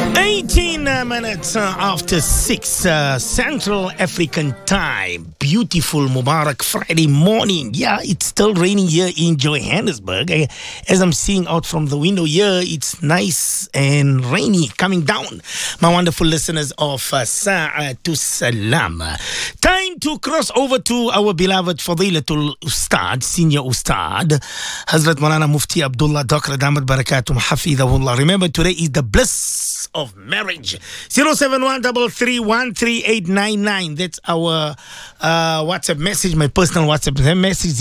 18 minutes after 6 Central African time. Beautiful Mubarak Friday morning. Yeah, it's still raining here in Johannesburg. As I'm seeing out from the window here, it's nice and rainy coming down. My wonderful listeners of Sa'atu Salam. Time to cross over to our beloved Fadilatul Ustad, Senior Ustad, Hazrat Maulana Mufti Abdullah Dr. Damat Barakatum Hafidahullah. Remember, today is the bliss of marriage. 07133133899. That's our WhatsApp message, my personal WhatsApp message,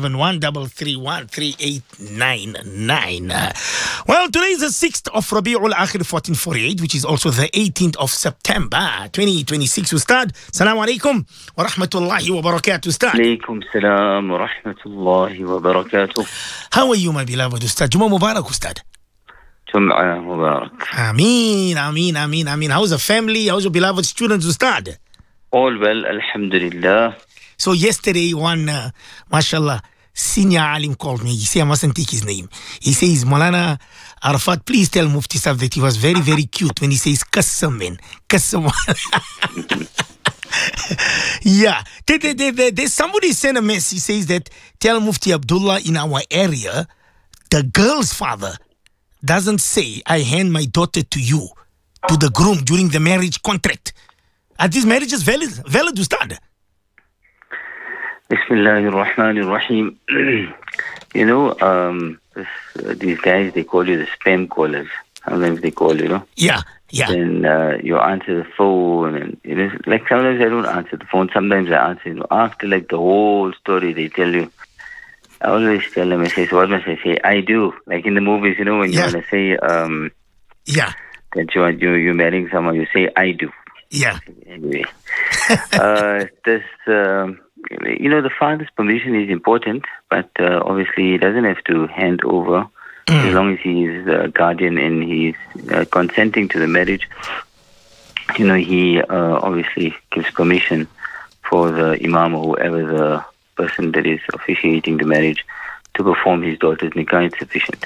07133133899. Well, today is the 6th of Rabi'ul Akhir 1448, which is also the 18th of September 2026. Ustad, Assalamu alaikum wa rahmatullahi wa barakatuh. Ustad. Alaikum salam wa rahmatullahi wa barakatuh. How are you, my beloved Ustad? Juma Mubarak, Ustad. Jum'ah Mubarak. Ameen, ameen, ameen, ameen. How's the family? How's your beloved students, Ustad? All well, alhamdulillah. So yesterday, one, mashallah, senior alim called me. He said I mustn't take his name. He says, Maulana Arafat, please tell Mufti Sahib that he was very, very cute when he says Qassam, man. Qassam. Yeah. There's somebody sent a message. He says that tell Mufti Abdullah in our area, the girl's father doesn't say, I hand my daughter to you, to the groom during the marriage contract. Are these marriages valid, Ustad? Bismillahir Rahmanir Rahim. You know, these guys, they call you the spam callers. Sometimes they call, you know. Yeah. Then you answer the phone, and you know, like sometimes I don't answer the phone. Sometimes I answer, you know, after like the whole story they tell you. I always tell them, I say, so what must I say? I do. Like in the movies, you know, when you want to say that you're marrying someone, you say, I do. Yeah. Anyway. You know, the father's permission is important, but obviously he doesn't have to hand over as long as he is a guardian and he's consenting to the marriage. You know, he obviously gives permission for the imam or whoever the person that is officiating the marriage to perform his daughter's nikah. It's sufficient.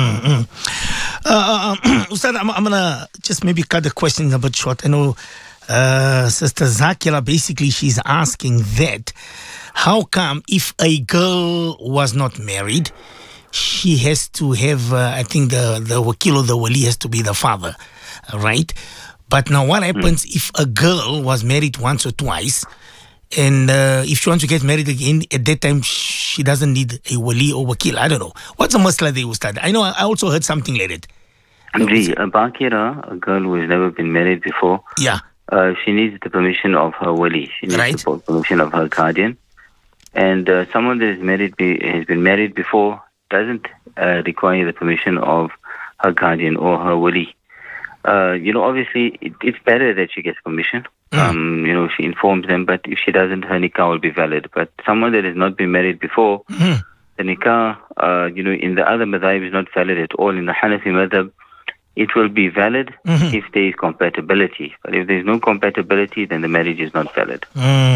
Ustad, I'm going to just maybe cut the question a bit short. I know Sister Zakira, basically she's asking that how come if a girl was not married, she has to have, I think the wakil or the wali has to be the father, right? But now what happens if a girl was married once or twice, and if she wants to get married again, at that time, she doesn't need a wali or wakil? I don't know. What's the masla they Ustad? I know I also heard something like that. A bakira, a girl who has never been married before, she needs the permission of her wali. She needs the permission of her guardian. And someone that is has been married before doesn't require the permission of her guardian or her wali. You know, obviously, it's better that she gets permission. You know, she informs them, but if she doesn't, her nikah will be valid. But someone that has not been married before, the nikah, you know, in the other madhab is not valid at all. In the Hanafi madhab, it will be valid if there is compatibility. But if there is no compatibility, then the marriage is not valid.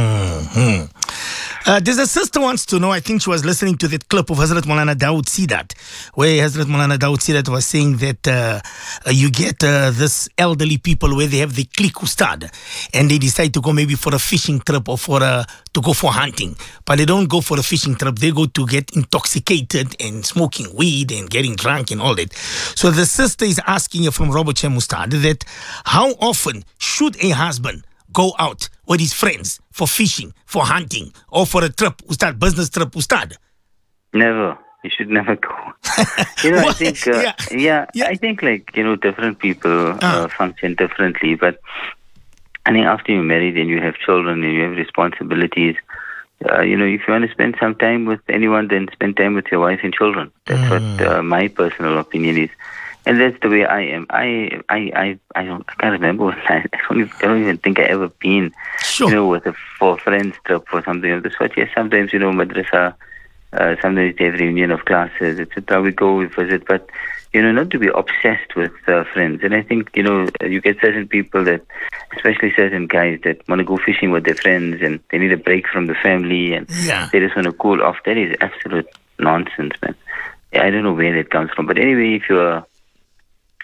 There's a sister wants to know, I think she was listening to that clip of Hazrat Maulana Dawood Sidat, where Hazrat Maulana Dawood Sidat was saying that you get this elderly people where they have the clique Ustad, and they decide to go maybe for a fishing trip or to go for hunting. But they don't go for a fishing trip. They go to get intoxicated and smoking weed and getting drunk and all that. So the sister is asking you from Robert Chem Ustad that how often should a husband go out with his friends for fishing, for hunting, or for a trip, Ustad, business trip, Ustad? Never. You should never go. You know, I think, I think like, you know, different people function differently. But I think after you're married and you have children and you have responsibilities, you know, if you want to spend some time with anyone, then spend time with your wife and children. That's what my personal opinion is. And that's the way I am. I can't remember. I don't even think I ever been, you know, for a friends trip or something of the sort. Yes, sometimes, you know, madrasa, sometimes they have reunion of classes, etc. We go, we visit, but, you know, not to be obsessed with friends. And I think, you know, you get certain people that, especially certain guys that want to go fishing with their friends and they need a break from the family and they just want to cool off. That is absolute nonsense, man. I don't know where that comes from. But anyway, if you're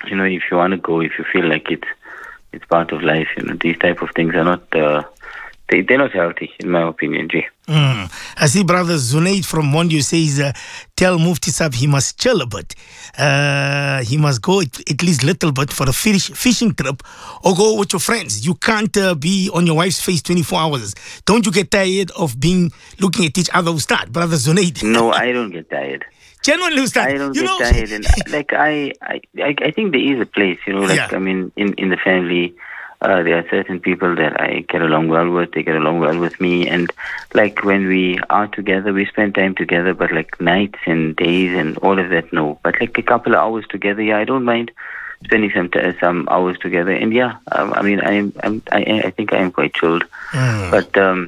if you want to go, if you feel like it's part of life, these type of things are not, they're not healthy, in my opinion, G. I see brother Zunaid from Mondio says, tell Mufti Sab he must chill a bit. He must go at least little bit for a fishing trip or go with your friends. You can't be on your wife's face 24 hours. Don't you get tired of looking at each other, Ustad? Brother Zunaid. No, I don't get tired. Genuinely, Ustad. I don't get tired. And, I think there is a place, I mean, in the family, there are certain people that I get along well with. They get along well with me. And, when we are together, we spend time together. But, nights and days and all of that, no. But, a couple of hours together, I don't mind spending some hours together. And, I mean, I think I am quite chilled. But,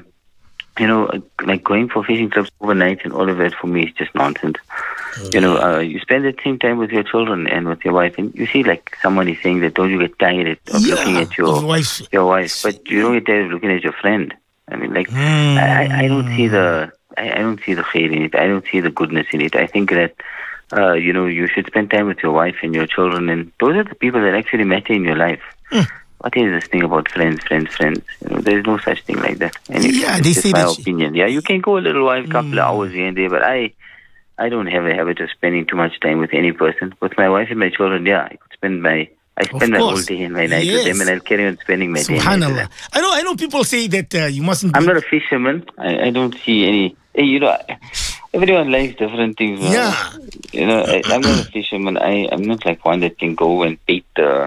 going for fishing trips overnight and all of that, for me, is just nonsense. You spend the same time with your children and with your wife, and you see, someone is saying that, don't you get tired of looking at your wife, but you don't get tired of looking at your friend. I mean, I don't see the khair in it. I don't see the goodness in it. I think that, you should spend time with your wife and your children, and those are the people that actually matter in your life. What is this thing about friends? There is no such thing like that. And they say my opinion. Yeah, you can go a little while, couple of hours here and there, but I don't have a habit of spending too much time with any person. With my wife and my children, I could spend my whole day and my night with them, and I'll carry on spending my day. Subhanallah. I know people say that you mustn't. I'm not a fisherman. I don't see any. Everyone likes different things. I'm not a fisherman. I'm not one that can go and bait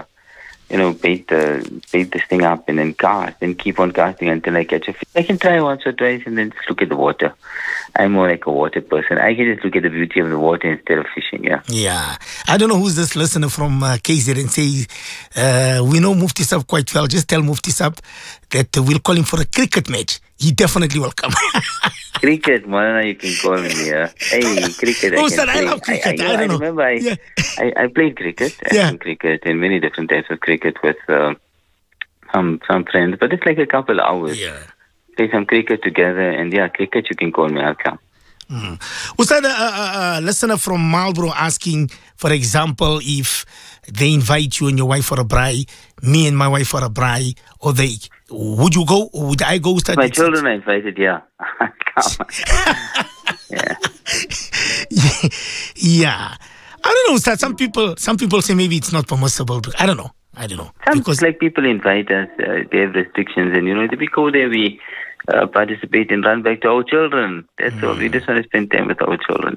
this thing up and then cast and keep on casting until I catch a fish. I can try once or twice and then just look at the water. I'm more like a water person. I can just look at the beauty of the water instead of fishing, Yeah. I don't know who's this listener from KZ and says, we know Mufti Sab quite well. Just tell Mufti Sab that we'll call him for a cricket match. He definitely will come. Cricket, Malana, you can call me, Hey, cricket, I love cricket. I don't know. I remember I played cricket. I played cricket and many different types of cricket with some friends. But it's a couple of hours. Yeah. Play some cricket together, and cricket, you can call me, I'll come. Ustad, a listener from Marlborough asking, for example, if they invite you and your wife for a braai, me and my wife for a braai, would you go or would I go? Ustad? My children are invited, Come. Yeah. I don't know, Ustad. Some people say maybe it's not permissible, but I don't know. Because people invite us, they have restrictions, and we go there, we participate and run back to our children. That's all. We just want to spend time with our children.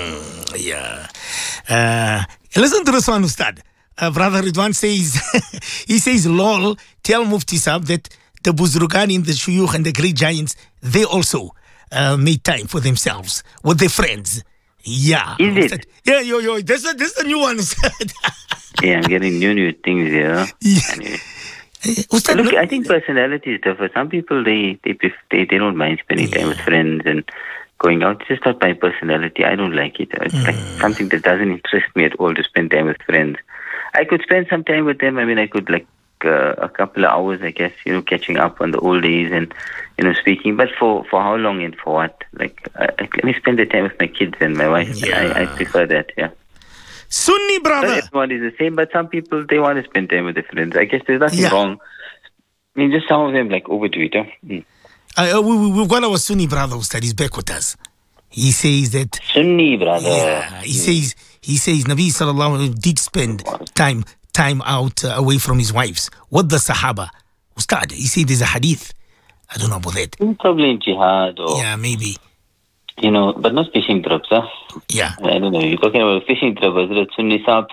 Listen to this one, Ustad. Brother Ridwan says, he says, lol, tell Mufti Sab that the Buzrugan in the Shuyukh and the great giants, they also made time for themselves with their friends. Yeah. Is it? Yeah, this is the new one. I'm getting new things here. Anyway. Look, I think personality is different. Some people, they don't mind spending time with friends and going out. It's just not my personality. I don't like it. It's something that doesn't interest me at all to spend time with friends. I could spend some time with them. I mean, I could a couple of hours, I guess, catching up on the old days and, speaking. But for how long and for what? Let me spend the time with my kids and my wife. Yeah. I prefer that, Sunni brother. Not everyone is the same, but some people, they want to spend time with their friends. I guess there's nothing wrong. I mean, just some of them overdo it. We've got our Sunni brother that is back with us. He says that Sunni brother. Yeah, he says Nabi sallallahu alaihi wasallam did spend time out away from his wives. What the Sahaba? Ustad, he said there's a hadith. I don't know about that. Probably in jihad or maybe. But not fishing trips, huh? Yeah. I don't know. You're talking about a fishing trip, is it Sunni Sab?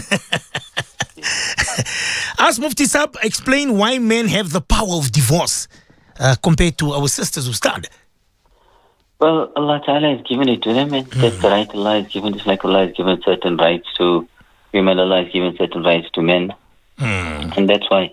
Ask Mufti Sab, explain why men have the power of divorce compared to our sisters, Ustad. Well, Allah Ta'ala has given it to them, and that's the right. Allah has given, just like Allah has given certain rights to women, Allah has given certain rights to men. And that's why,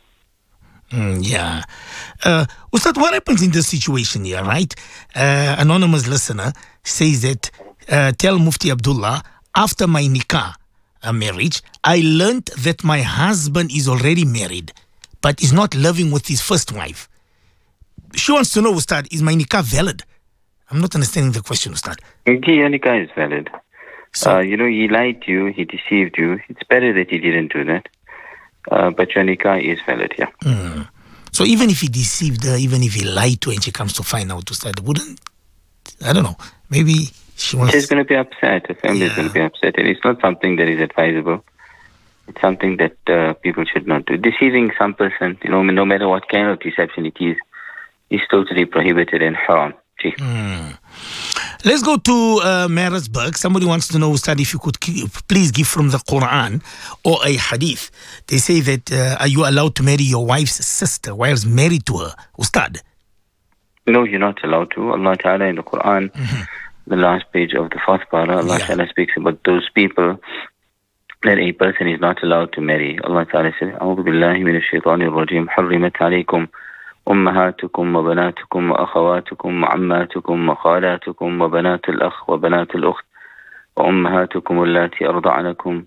Ustad, what happens in this situation here, right? Anonymous listener says that, tell Mufti Abdullah, after my nikah marriage, I learned that my husband is already married, but is not living with his first wife. She wants to know, Ustad, is my nikah valid? I'm not understanding the question, Ustad. Your nikah is valid. So, he lied to you, he deceived you. It's better that he didn't do that. But your nikah is valid, yeah. So even if he deceived her, even if he lied to her and she comes to find out to start, I don't know, maybe she's going to be upset. The family is going to be upset. And it's not something that is advisable. It's something that people should not do. Deceiving some person, no matter what kind of deception it is totally prohibited and haram. Let's go to Marisburg. Somebody wants to know, Ustad, if you could please give from the Quran or a hadith. They say that are you allowed to marry your wife's sister whilst married to her, Ustad? No, you're not allowed to. Allah Ta'ala in the Quran, the last page of the fourth parah, Allah Ta'ala speaks about those people that a person is not allowed to marry. Allah Ta'ala says, أعوذ بالله من الشيطان الرجيم حرمت عليكم أمهاتكم وبناتكم وأخواتكم وعماتكم وخالاتكم وبنات الأخ وبنات الأخت وأمهاتكم اللاتي أرضعنكم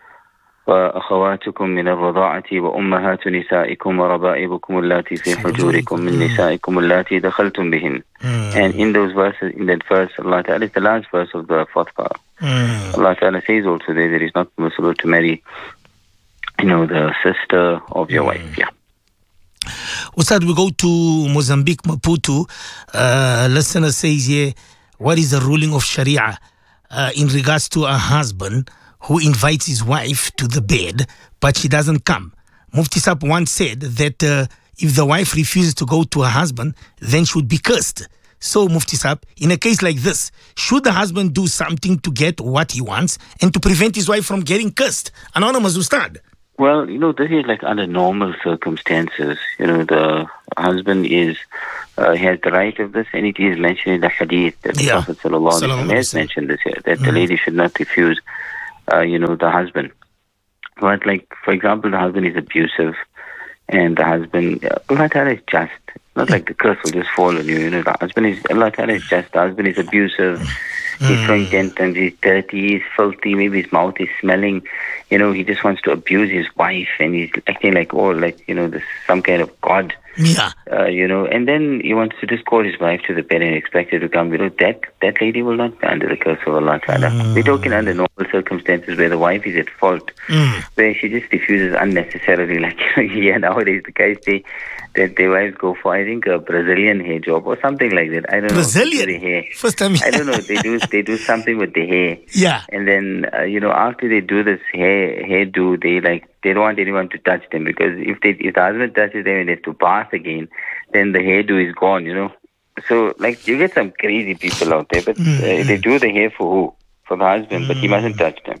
وأخواتكم من الرضاعة وأمهات نسائكم وربائبكم اللاتي في حجوركم من نسائكم اللاتي دخلتم بهن. And in those verses, in that verse, Allah Ta'ala is the last verse of the fourth parah. Allah Ta'ala says also that it is not possible to marry, the sister of your wife. Yeah. Ustad, we go to Mozambique, Maputo. Listener says here, what is the ruling of Sharia in regards to a husband who invites his wife to the bed, but she doesn't come? Mufti Sahib once said that if the wife refuses to go to her husband, then she would be cursed. So, Mufti Sahib, in a case like this, should the husband do something to get what he wants and to prevent his wife from getting cursed? Anonymous, Ustad. Well, this is like under normal circumstances. The husband has the right of this, and it is mentioned in the hadith that the Prophet ﷺ has mentioned this here, that the lady should not refuse, the husband. But like, for example, the husband is abusive, and the husband, Allah Ta'ala is just. Not like the curse will just fall on you. The husband is, Allah Ta'ala is just. The husband is abusive. He's throwing tantrums, he's dirty, he's filthy, maybe his mouth is smelling. He just wants to abuse his wife, and he's acting like, this some kind of god. Yeah. And then he wants to just call his wife to the bed and expect her to come. That lady will not be under the curse of Allah Ta'ala. We're talking under normal circumstances where the wife is at fault, where she just refuses unnecessarily, like, nowadays the guys say that their wives go for, I think, a Brazilian hair job or something like that. I don't know. Brazilian? Hair. First time. I don't know. They do something with the hair. Yeah. And then, after they do this hairdo, they don't want anyone to touch them, because if the husband touches them and they have to bath again, then the hairdo is gone, So, you get some crazy people out there, but they do the hair for who? For the husband, but he mustn't touch them.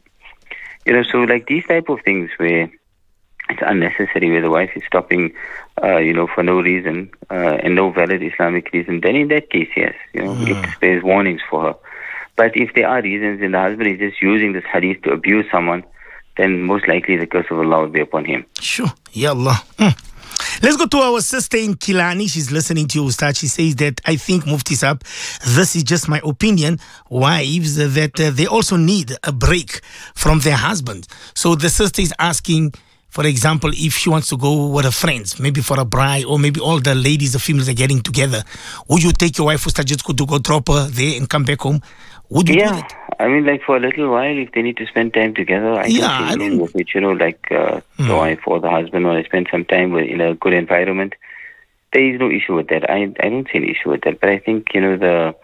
So these type of things where it's unnecessary, where the wife is stopping, for no reason, and no valid Islamic reason, then in that case, yes, there's warnings for her. But if there are reasons and the husband is just using this hadith to abuse someone, then most likely the curse of Allah will be upon him. Sure. Ya Allah. Let's go to our sister in Kilani. She's listening to you, Ustad. She says that, I think, Mufti Sahib, this is just my opinion, wives, that they also need a break from their husband. So the sister is asking, for example, if she wants to go with her friends, maybe for a bride, or maybe all the ladies, the females are getting together, would you take your wife, Ustad, just to go drop her there and come back home? Would you do that? I mean, for a little while, if they need to spend time together, I don't with it, the wife or the husband want to spend some time in a good environment, there is no issue with that. I don't see an issue with that. But I think, this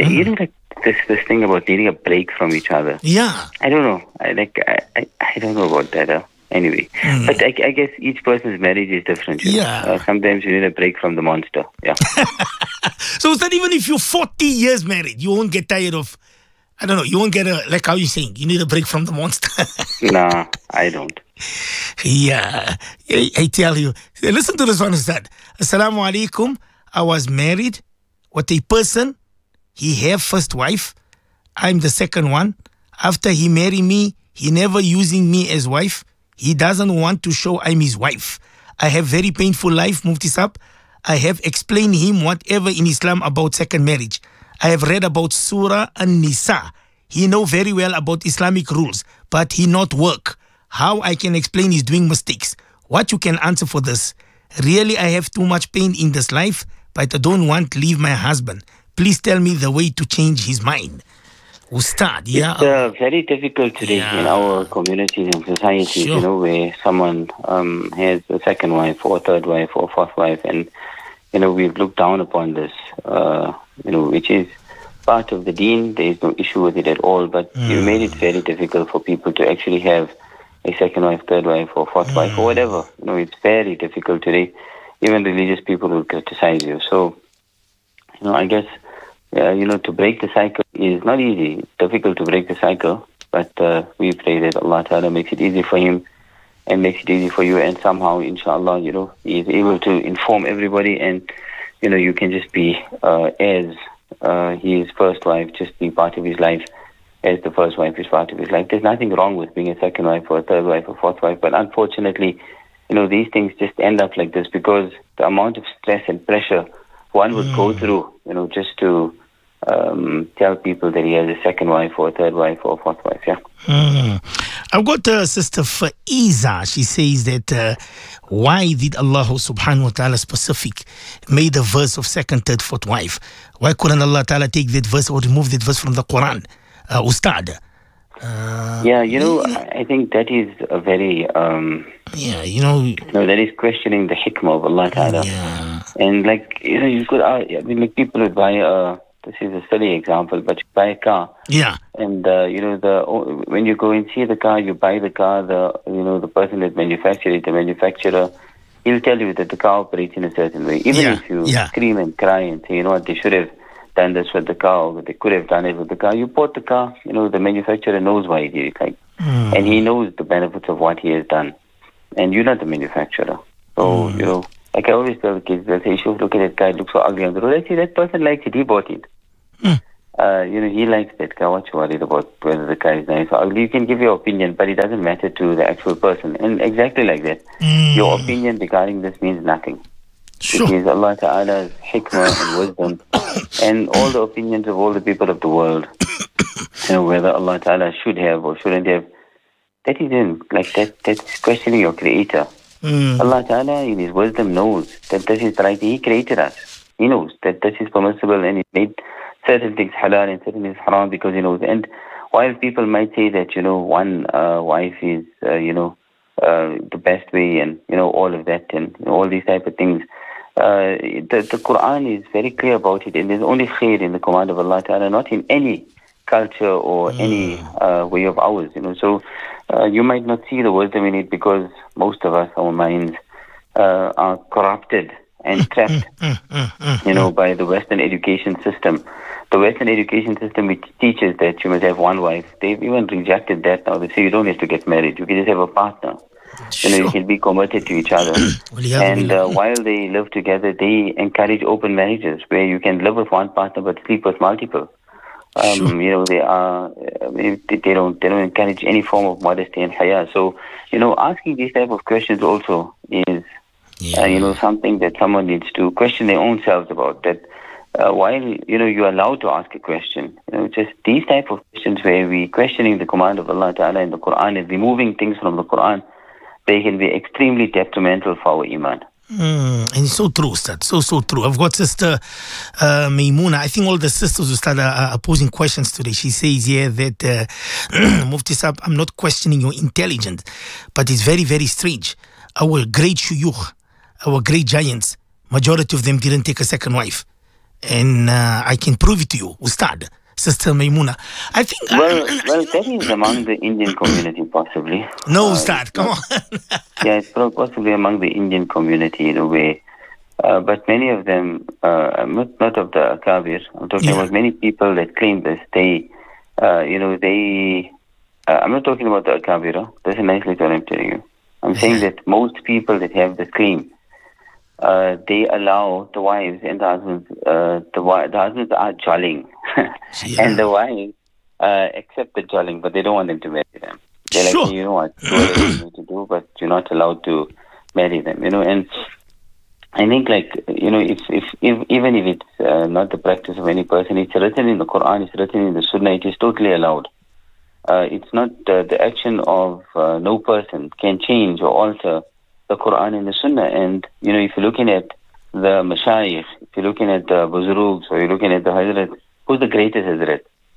thing about needing a break from each other. Yeah. I don't know. I don't know about that. Anyway, but I guess each person's marriage is different. Yeah. Sometimes you need a break from the monster. Yeah. So is that even if you're 40 years married, you won't get tired of, I don't know, you won't get like how you're saying, you need a break from the monster? Nah, I don't. Yeah. I tell you. Listen to this one, Ustad. Assalamu alaikum. I was married with a person. He have first wife. I'm the second one. After he married me, he never using me as wife. He doesn't want to show I'm his wife. I have very painful life, Mufti Sahib. I have explained him whatever in Islam about second marriage. I have read about Surah An-Nisa. He know very well about Islamic rules, but he not work. How I can explain he's doing mistakes? What you can answer for this? Really, I have too much pain in this life, but I don't want to leave my husband. Please tell me the way to change his mind. Ustad, yeah. It's very difficult today in our communities and societies, where someone has a second wife or a third wife or a fourth wife, and we've looked down upon this, which is part of the deen. There is no issue with it at all, but you made it very difficult for people to actually have a second wife, third wife, or fourth wife, or whatever. It's very difficult today. Even religious people will criticize you. So, I guess, to break the cycle is not easy. It's difficult to break the cycle, but we pray that Allah Ta'ala makes it easy for him and makes it easy for you, and somehow, inshallah, he is able to inform everybody, and, you can just be as his first wife, just be part of his life as the first wife is part of his life. There's nothing wrong with being a second wife or a third wife or fourth wife, but unfortunately, these things just end up like this because the amount of stress and pressure one would go through, just to tell people that he has a second wife or a third wife or a fourth wife, I've got Sister Faiza. She says that why did Allah subhanahu wa ta'ala specific made a verse of second, third, fourth wife? Why couldn't Allah Ta'ala take that verse or remove that verse from the Quran? Ustad. I think that is a very, that is questioning the hikmah of Allah Ta'ala. Yeah. And you could, people would buy this is a silly example, but you buy a car. Yeah. And, when you go and see the car, you buy the car, the person that manufactured it, the manufacturer, he'll tell you that the car operates in a certain way. Even if you scream and cry and say, they should have done this with the car, or they could have done it with the car. You bought the car, the manufacturer knows why he did it, and he knows the benefits of what he has done. And you're not the manufacturer. So, like I always tell the kids, they'll say, "Look at that guy, it looks so ugly on the road." I say, that person likes it, he bought it. He likes that car. What you worried about whether the car is nice or ugly? You can give your opinion, but it doesn't matter to the actual person. And exactly like that, your opinion regarding this means nothing. Sure. It is Allah Ta'ala's hikmah and wisdom, and all the opinions of all the people of the world, whether Allah Ta'ala should have or shouldn't have, that isn't like that. That's questioning your Creator. Allah Ta'ala in His wisdom knows that this is right. He created us. He knows that this is permissible, and He made certain things halal and certain things haram because He knows. And while people might say that, one wife is, the best way, and, all of that, and all these type of things, the Quran is very clear about it, and there's only khair in the command of Allah Ta'ala, not in any culture or any way of ours, So you might not see the wisdom in it because most of us, our minds are corrupted and trapped, by the Western education system. The Western education system, which teaches that you must have one wife, they've even rejected that now. They say you don't have to get married. You can just have a partner. You can be committed to each other. And while they live together, they encourage open marriages where you can live with one partner but sleep with multiple. They don't encourage any form of modesty and haya. So, asking these type of questions also is, something that someone needs to question their own selves about. That while, you're allowed to ask a question, just these type of questions where we questioning the command of Allah Ta'ala in the Quran and removing things from the Quran, they can be extremely detrimental for our iman. And it's so true, Ustad. So true. I've got Sister Maimuna. I think all the sisters, Ustad, are posing questions today. She says here that, Mufti Sahib, I'm not questioning your intelligence, but it's very, very strange. Our great shuyukh, our great giants, majority of them didn't take a second wife. And I can prove it to you, Ustad. Sister Maimuna. I think... Well, that is among the Indian community, possibly. No, Ustad, come on. It's possibly among the Indian community in a way. But many of them, not of the Akabir, I'm talking about many people that claim this. I'm not talking about the Akabir. That's a nice little I'm telling you. I'm saying that most people that have the claim, they allow the wives and the husbands, the husbands are jolling. And the wives accept the jolling, but they don't want them to marry them. They're like, you know what, do whatever you need to do, but you're not allowed to marry them, And I think, if even if it's not the practice of any person, it's written in the Quran, it's written in the Sunnah, it is totally allowed. It's not the action of no person can change or alter the Quran and the Sunnah. And, if you're looking at the Mashayikh, if you're looking at the Buzrugs, or you're looking at the Hazrat, who's the greatest Hazrat?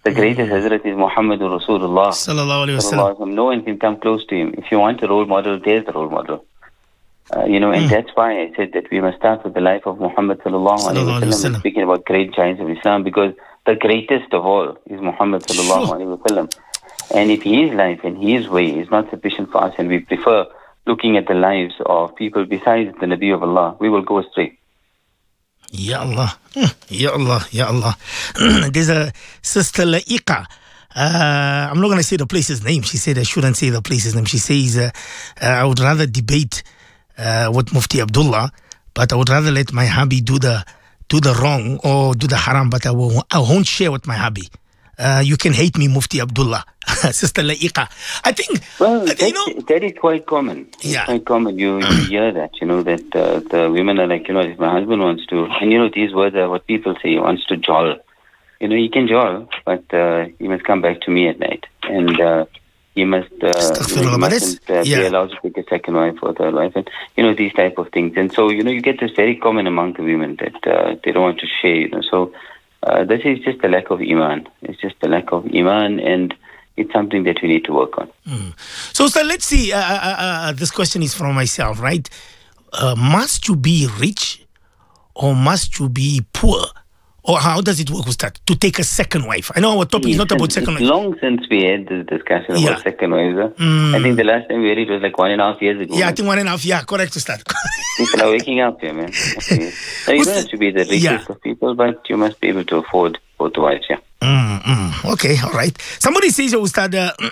The greatest Hazrat is Muhammadur Rasulullah. Sallallahu Alaihi Wasallam. No one can come close to him. If you want a role model, there's the role model. And that's why I said that we must start with the life of Muhammad Sallallahu Alaihi Wasallam. Speaking about great giants of Islam, because the greatest of all is Muhammad Sallallahu Alaihi Wasallam. And if his life and his way is not sufficient for us, and we prefer looking at the lives of people besides the Nabi of Allah, we will go astray. Ya Allah, Ya Allah, Ya Allah. There's a sister La'iqa. I'm not going to say the place's name. She said I shouldn't say the place's name. She says, I would rather debate with Mufti Abdullah, but I would rather let my hubby do the wrong or do the haram, but I won't share with my hubby. You can hate me, Mufti Abdullah. Sister La'iqa. I think, that is quite common. Yeah. It's quite common. You hear that, that the women are like, if my husband wants to, and these words are what people say, he wants to jowl. He can jowl, but he must come back to me at night. And he mustn't be allowed to take a second wife or third wife. And, these type of things. And so, you get this very common among the women that they don't want to share, So this is just a lack of iman. It's just a lack of iman, and it's something that we need to work on. So, sir, let's see. This question is from myself, right? Must you be rich or must you be poor? Or how does it work with that? To take a second wife? I know our topic is not about second wife. It's long since we had this discussion about second wives. I think the last time we had it was like 1.5 years ago. Yeah, I think 1.5. Yeah, correct to start. People are waking up here, man. Okay. So you don't have to be the richest of people, but you must be able to afford both wives, Okay, all right. Somebody says, Ustad,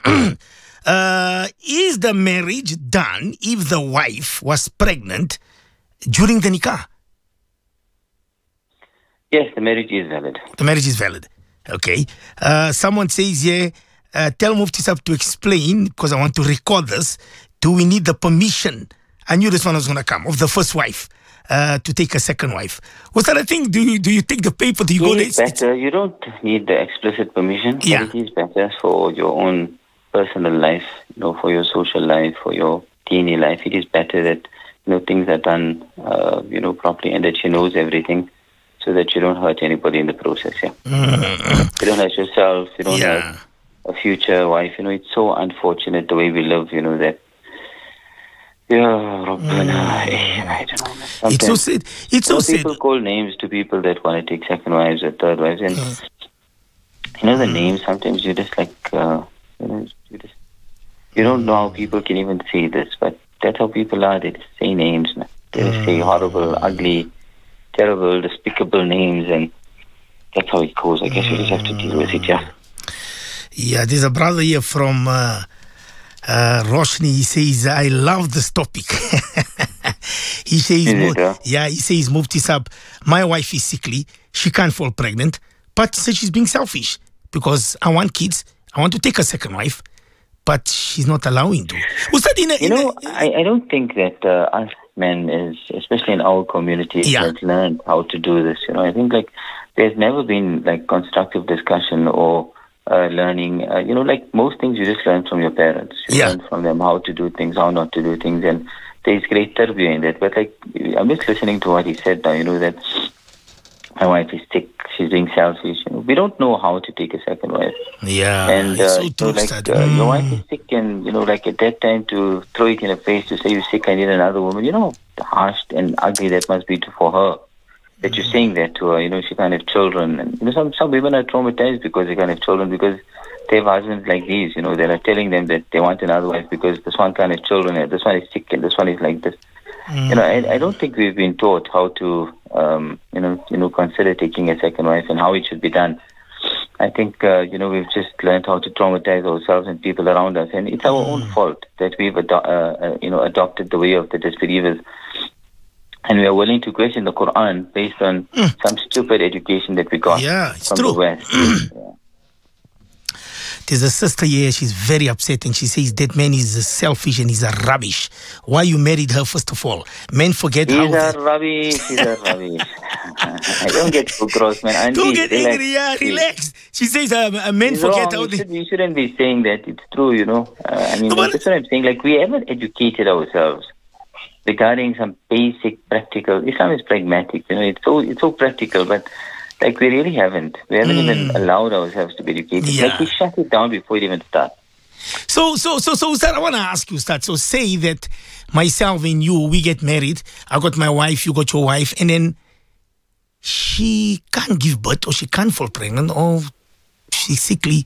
is the marriage done if the wife was pregnant during the nikah? Yes, the marriage is valid. The marriage is valid. Okay. Someone says here, tell Mufti Sahib to explain, because I want to record this. Do we need the permission? I knew this one was going to come, of the first wife to take a second wife. Was that a thing? Do you take the paper? Do you go there? Better. You don't need the explicit permission. Yeah. It is better for your own personal life, for your social life, for your teeny life. It is better that, things are done, properly, and that she knows everything, so that you don't hurt anybody in the process, You don't hurt yourself, you don't hurt a future wife. It's so unfortunate the way we live, that. I don't know. It's so sad. It's so sad. People call names to people that want to take second wives or third wives. And, the names, sometimes you just like, you don't know how people can even say this, but that's how people are. They just say names. They just say horrible, ugly, terrible, despicable names, and that's how it goes. I guess we just have to deal with it, Yeah, there's a brother here from Roshni. He says, I love this topic. He says, he says, Mufti Sahib, my wife is sickly. She can't fall pregnant, but says she's being selfish because I want kids. I want to take a second wife, but she's not allowing to. I don't think that us men, especially in our community, have learned how to do this. I think there's never been constructive discussion or learning. Most things you just learn from your parents. You learn from them how to do things, how not to do things, and there's great tarbiyah in that. But I'm just listening to what he said now. That my wife is sick, she's being selfish. We don't know how to take a second wife. Yeah, and your wife is sick, and at that time to throw it in her face to say you're sick, I need another woman. How harsh and ugly that must be for her. That you're saying that to her. She can't have children, and some women are traumatized because they can't have children because they have husbands like these. That are telling them that they want another wife because this one can't have children, and this one is sick, and this one is like this. I don't think we've been taught how to, consider taking a second wife and how it should be done. I think, we've just learned how to traumatize ourselves and people around us. And it's our own fault that we've, adopted the way of the disbelievers. And we are willing to question the Quran based on some stupid education that we got from the West. There's a sister here, she's very upset and she says that man is selfish and he's a rubbish. Why you married her first of all? Men forget he's a rubbish. I don't get so gross, man. Andy, don't get angry, relax. She says men forget how they... You shouldn't be saying that. It's true, that's what I'm saying. We haven't educated ourselves regarding some basic practical... Islam is pragmatic, it's so practical, but Like, we really haven't. We haven't even allowed ourselves to be educated. Yeah. Like, we shut it down before it even starts. So, Ustad, I want to ask you, Ustad. So, say that myself and you, we get married. I got my wife, you got your wife, and then she can't give birth, or she can't fall pregnant, or she's sickly.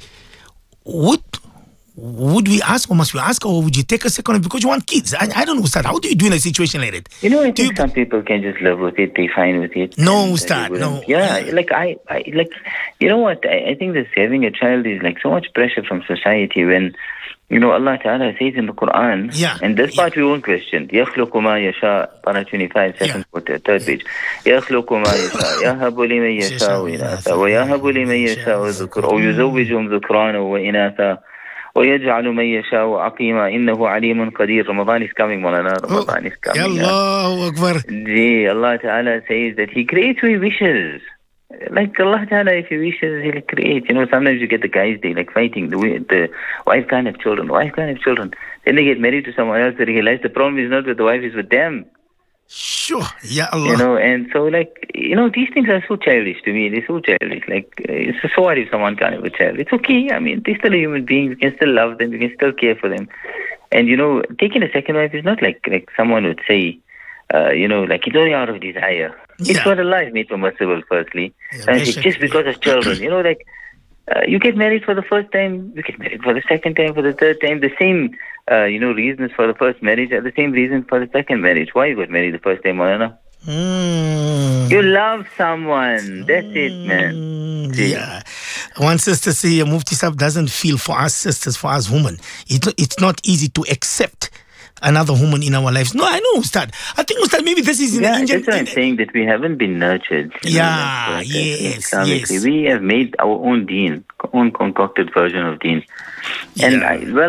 Would we ask, or must we ask, or would you take a second because you want kids? I don't know, Ustad. How do you do in a situation like that? You know, I think some people can just live with it. They're fine with it. No, Ustad, no. Yeah, like I like, you know what? I think that having a child is like so much pressure from society when, you know, Allah Ta'ala says in the Quran, and this part we won't question. يَخْلُقُ مَا يَشَاءُ, para 25, second quarter, third page. يَخْلُقُ مَا يَشَاءُ يَهَبُ لِمَن يَشَاءُ إِنَاثًا وَيَهَبُ لِمَن يَشَاءُ الذُّكُرَ أَوْ يُزَوِّجُهُم ذُكْرَانًا وَإِنَاثًا وَيَجْعَلُ مَن يَشَاءُ عَقِيمًا إِنَّهُ عَلِيمٌ قَدِيرٌ. Ramadan is coming, Maulana. Ramadan is coming. Allahu Akbar. Allah Ta'ala says that He creates who He wishes. Like Allah Ta'ala, if He wishes, He'll create. You know, sometimes you get the guys, they like fighting. The wife can't have children. Then they get married to someone else. They realize the problem is not with the wife, it's with them. Sure, ya Allah. You know, and so like, you know, these things are so childish to me. They're so childish. Like, it's so hard if someone can't have a child. It's okay. I mean, they're still a human being. You can still love them. You can still care for them. And, you know, taking a second wife is not like someone would say, you know, like, it's only out of desire. It's what Allah has made permissible, firstly. And it's just because of children. You know, like, you get married for the first time, you get married for the second time, for the third time. The same, you know, reasons for the first marriage are the same reasons for the second marriage. Why you got married the first time, Maulana? You love someone. That's it, man. Yeah. One sister say, Mufti Sahib doesn't feel for us sisters, for us women. It's not easy to accept another woman in our lives. No, I know, Ustad. I think, Ustad, maybe this is in the Indian... That's what I'm saying, that we haven't been nurtured. Yes. We have made our own deen, own concocted version of deen. And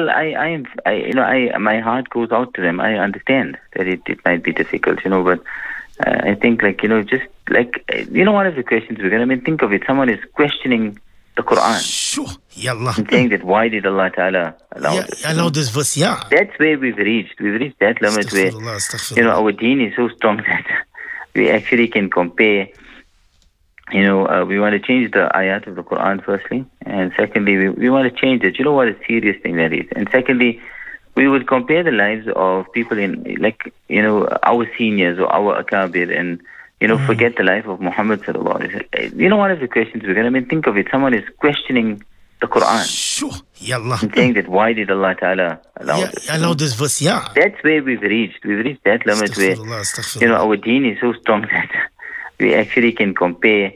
my heart goes out to them. I understand that it might be difficult, you know, but I think, like, you know, just like, you know, one of the questions we're going to think of it, someone is questioning the Quran. Sure. Ya Allah. And saying that why did Allah Ta'ala allow this verse, That's where we've reached. We've reached that limit where, you know, our deen is so strong that we actually can compare, you know, we want to change the ayat of the Quran firstly, and secondly, we want to change it. You know what a serious thing that is. And secondly, we would compare the lives of people in, like, you know, our seniors or our akabir, and, you know, forget the life of Muhammad sallallahu alaihi wasallam. You know, one of the questions we're going to think of it, someone is questioning the Quran. Sure. Ya Allah. And saying that why did Allah Ta'ala allow this verse, That's where we've reached. We've reached that limit where, you know, our deen is so strong that we actually can compare,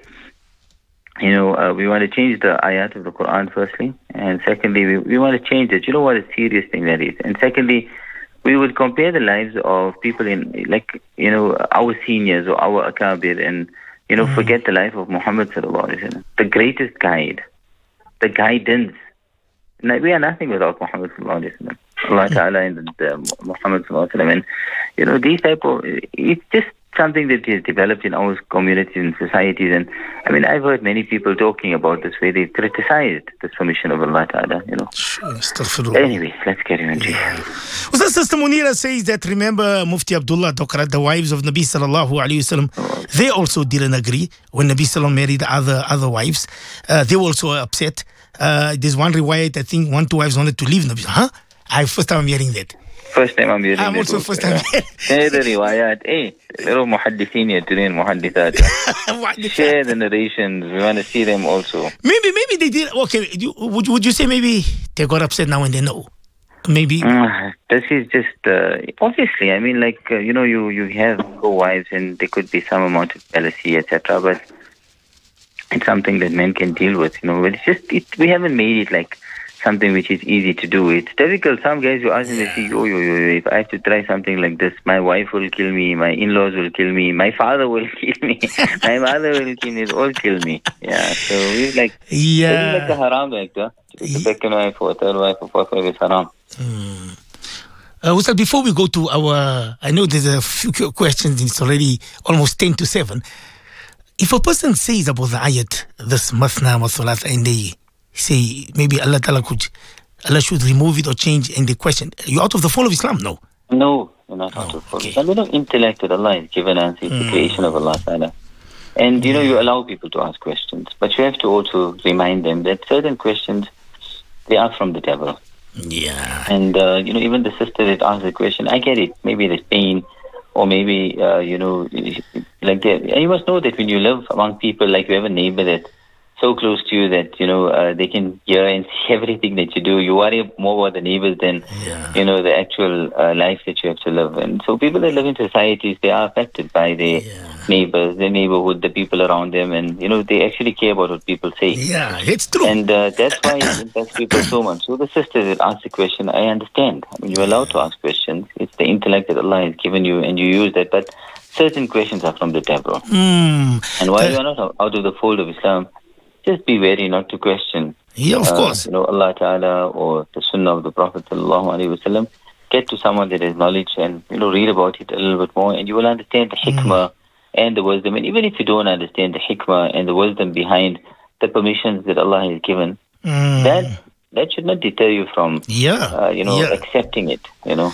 you know, we want to change the ayat of the Quran firstly, and secondly, we want to change it. You know what a serious thing that is. And secondly, we would compare the lives of people in, like, you know, our seniors or our akabir, and, you know, forget the life of Muhammad sallallahu alaihi wasallam, the greatest guide, the guidance. We are nothing without Muhammad sallallahu alaihi wasallam. Allah Ta'ala and Muhammad sallallahu alaihi wasallam. And, you know, these type of, it's just something that is developed in our communities and societies. And I mean, I've heard many people talking about this, where they criticized the submission of Allah Ta'ala, you know. Anyway, let's carry on. Well, Sister Munira says that, remember Mufti Abdullah Dokrat, the wives of Nabi sallallahu alayhi wasallam, they also didn't agree when Nabi sallallahu married other wives. They were also upset. There's one riwayat, I think 1-2 wives wanted to leave Nabi. First time I'm hearing that. First time I'm hearing I'm also first time Share the riwayat. Little muhaddithin yaturin muhaddithat. Share the narrations. We want to see them also. Maybe they did. Okay, would you say maybe they got upset now and they know? Maybe. This is just, obviously, I mean, like, you know, you have co-wives and there could be some amount of jealousy, etc. But it's something that men can deal with, you know. But it's just, we haven't made it like something which is easy to do. It's difficult. Some guys, you ask them, they say, if I have to try something like this, my wife will kill me, my in-laws will kill me, my father will kill me, my mother will kill me, they'll all kill me. Yeah, so we're like, it's like a haram, like that. The second wife or third wife or fourth wife is haram. Ustad, before we go to our, I know there's a few questions, it's already almost 10 to 7. If a person says about the ayat, this mathna, mathulat, and they say maybe Allah should remove it or change, and they question, are you out of the fold of Islam? No. No, you're not out of the fold. A little intellect that Allah has given us is the creation of Allah Ta'ala. And, you allow people to ask questions. But you have to also remind them that certain questions, they are from the devil. Yeah. And, even the sister that asked the question, I get it. Maybe there's pain. Or maybe, like that. And you must know that when you live among people, like you have a neighbor that's so close to you that, they can hear and see everything that you do. You worry more about the neighbors than, the actual life that you have to live. And so people that live in societies, they are affected by their neighbors, their neighborhood, the people around them. And, they actually care about what people say. Yeah, it's true. And that's why it impacts people so much. So the sister that asked the question, I understand. I mean, you're allowed to ask questions. It's the intellect that Allah has given you and you use that. But certain questions are from the devil. And while you're not out of the fold of Islam, just be wary not to question. Yeah, of course. Allah Ta'ala or the Sunnah of the Prophet Sallallahu Alaihi Wasallam. Get to someone that has knowledge and, read about it a little bit more and you will understand the hikmah and the wisdom. And even if you don't understand the hikmah and the wisdom behind the permissions that Allah has given, that should not deter you from, accepting it, Yeah.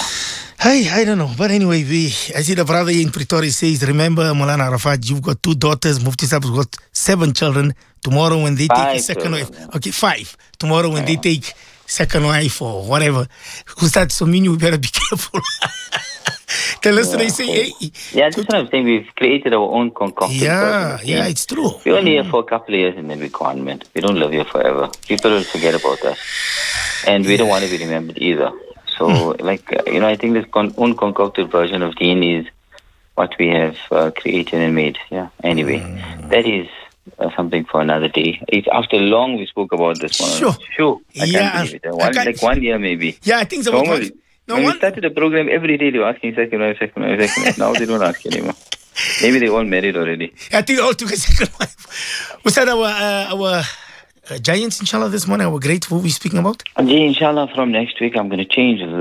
I don't know. But anyway, I see the brother in Pretoria says, remember, Maulana Arafat, you've got 2 daughters. Mufti Saab's got 7 children. Tomorrow when they take a second wife. Okay, 5. Tomorrow when they take second wife or whatever. Ustad, so mean you better be careful. The listener say, hey. Yeah, that's what I'm saying. We've created our own concoction. Yeah, it's true. We're only here for a couple of years and then we're gone, man. We don't live here forever. People will forget about us. And we don't want to be remembered either. So, I think this own concocted version of Deen is what we have created and made. Yeah. Anyway, that is something for another day. After long we spoke about this one. Sure. I can't believe it. 1 year maybe. Yeah, I think so. Normally, when we started the program, every day they were asking second wife. Now they don't ask anymore. Maybe they all married already. I think they all took a second wife. Was that our Giants, inshallah, this morning, our great, who we're speaking about? Inshallah, from next week, I'm going to change